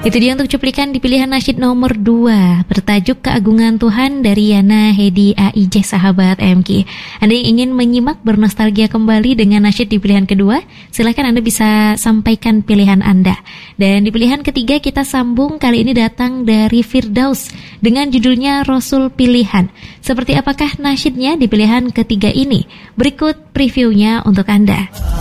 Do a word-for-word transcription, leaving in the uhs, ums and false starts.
Itu dia untuk cuplikan di pilihan nasyid nomor dua bertajuk Keagungan Tuhan dari Yana Hedi A I J sahabat M K. Anda yang ingin menyimak bernostalgia kembali dengan nasyid di pilihan kedua, silakan Anda bisa sampaikan pilihan Anda. Dan di pilihan ketiga kita sambung, kali ini datang dari Firdaus dengan judulnya Rasul Pilihan. Seperti apakah nasyidnya di pilihan ketiga ini? Berikut previewnya untuk Anda.